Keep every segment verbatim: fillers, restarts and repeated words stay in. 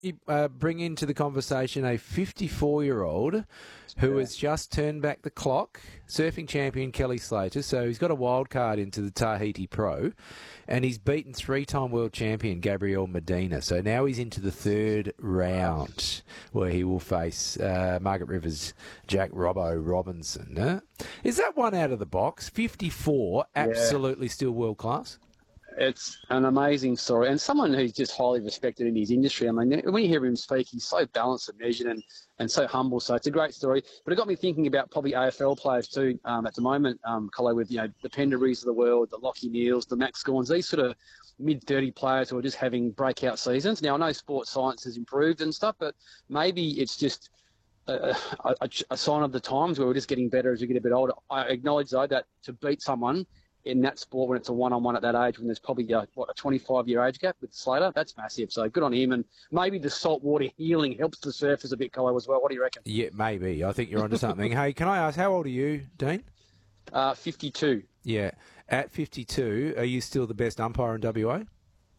uh, bring into the conversation a fifty-four-year-old who has just turned back the clock, surfing champion Kelly Slater. So he's got a wild card into the Tahiti Pro, and he's beaten three-time world champion Gabriel Medina. So now he's into the third round where he will face uh, Margaret River's Jack Robbo Robinson. Huh? Is that one out of the box? fifty-four, absolutely yeah. still world class? It's an amazing story, and someone who's just highly respected in his industry. I mean, when you hear him speak, he's so balanced and measured and, and so humble. So it's a great story. But it got me thinking about probably A F L players too um, at the moment, um, Colo, with, you know, the Penderys of the world, the Lockie Neals, the Max Gorns, these sort of mid thirty players who are just having breakout seasons. Now, I know sports science has improved and stuff, but maybe it's just a, a, a sign of the times where we're just getting better as we get a bit older. I acknowledge, though, that to beat someone in that sport when it's a one-on-one at that age, when there's probably a, what, a twenty-five-year age gap with Slater, that's massive. So good on him. And maybe the saltwater healing helps the surfers a bit, Colo, as well. What do you reckon? Yeah, maybe. I think you're onto something. Hey, can I ask, how old are you, Dean? Uh, fifty-two. Yeah. At fifty-two, are you still the best umpire in W A?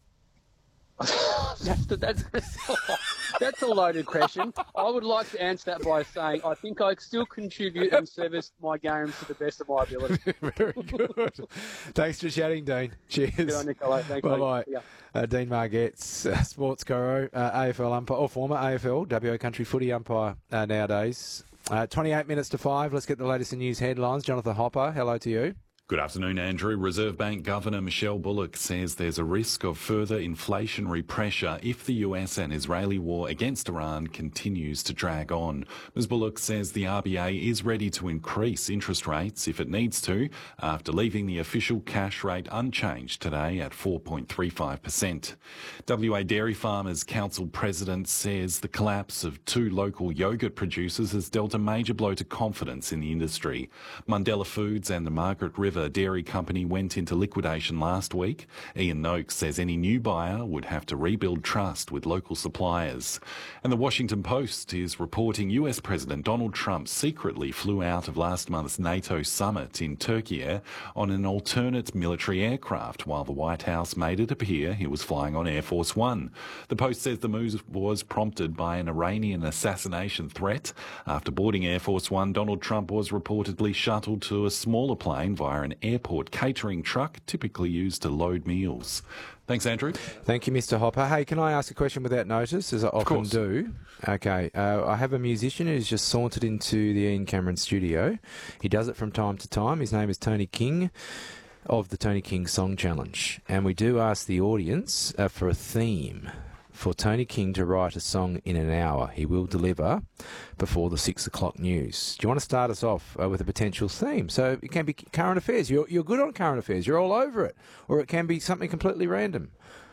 that's, the, that's, that's a loaded question. I would like to answer that by saying I think I still contribute and service my games to the best of my ability. Very good. Thanks for chatting, Dean. Cheers. Good on, Nicola. Thanks, Bye-bye. Yeah. Uh, Dean Margetts, uh, sports guru, uh, A F L umpire, or former A F L, W A country footy umpire uh, nowadays. Uh, twenty-eight minutes to five. Let's get the latest in news headlines. Jonathan Hopper, hello to you. Good afternoon, Andrew. Reserve Bank Governor Michelle Bullock says there's a risk of further inflationary pressure if the U S and Israeli war against Iran continues to drag on. Miz Bullock says the R B A is ready to increase interest rates if it needs to, after leaving the official cash rate unchanged today at four point three five percent. W A Dairy Farmers Council President says the collapse of two local yoghurt producers has dealt a major blow to confidence in the industry. Mundella Foods and the Margaret River Dairy Company went into liquidation last week. Ian Noakes says any new buyer would have to rebuild trust with local suppliers. And the Washington Post is reporting U S President Donald Trump secretly flew out of last month's NATO summit in Turkey on an alternate military aircraft, while the White House made it appear he was flying on Air Force One. The Post says the move was prompted by an Iranian assassination threat. After boarding Air Force One, Donald Trump was reportedly shuttled to a smaller plane via an airport catering truck typically used to load meals. Thanks, Andrew. Thank you, Mister Hopper. Hey, can I ask a question without notice, as I often do? Okay. Uh, I have a musician who's just sauntered into the Ian Cameron studio. He does it from time to time. His name is Tony King of the Tony King Song Challenge. And we do ask the audience uh, for a theme for Tony King to write a song in an hour. He will deliver before the six o'clock news. Do you want to start us off uh, with a potential theme? So it can be current affairs. You're, you're good on current affairs. You're all over it. Or it can be something completely random.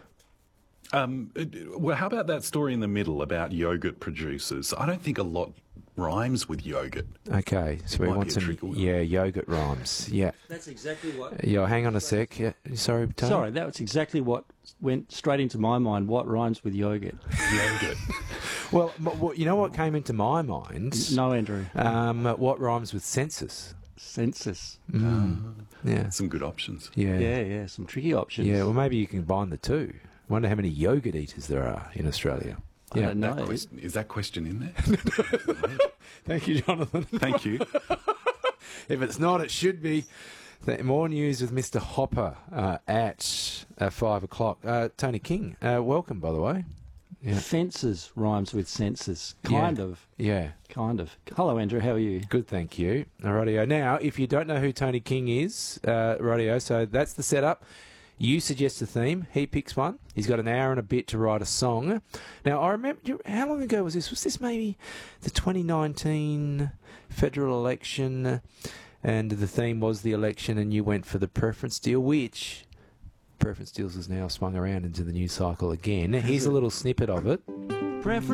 Um, well, how about that story in the middle about yogurt producers? I don't think a lot rhymes with yogurt. Okay, so it we want some, yeah, yogurt rhymes. Yeah. That's exactly what... Yeah, hang on a sec. Yeah. Sorry, Tony? Sorry, that was exactly what went straight into my mind. What rhymes with yogurt? Yogurt. Well, but, you know what came into my mind? No, Andrew. Um, what rhymes with census? Census. Mm. Uh, yeah. Some good options. Yeah. Yeah, yeah, some tricky options. Yeah, well, maybe you can combine the two. Wonder how many yogurt eaters there are in Australia. I Yeah. don't know. That question, is that question in there? Thank you, Jonathan. Thank you. If it's not, it should be. More news with Mister Hopper uh, at uh, five o'clock. Uh, Tony King, uh, welcome, by the way. Yeah. Fences rhymes with census. Kind Yeah. of. Yeah. Kind of. Hello, Andrew. How are you? Good, thank you. Radio. Now, if you don't know who Tony King is, uh, radio, so that's the setup. You suggest a theme. He picks one. He's got an hour and a bit to write a song. Now, I remember, how long ago was this? Was this maybe the twenty nineteen federal election? And the theme was the election, and you went for the preference deal, which preference deals has now swung around into the news cycle again. Here's a little snippet of it. Preference